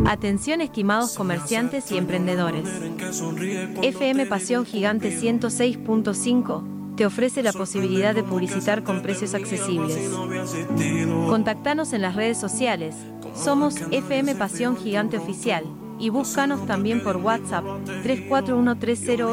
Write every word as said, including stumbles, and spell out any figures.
Atención estimados comerciantes y emprendedores. F M Pasión Gigante ciento seis punto cinco te ofrece la posibilidad de publicitar con precios accesibles. Contactanos en las redes sociales, somos F M Pasión Gigante Oficial, y búscanos también por WhatsApp tres cuatro uno tres cero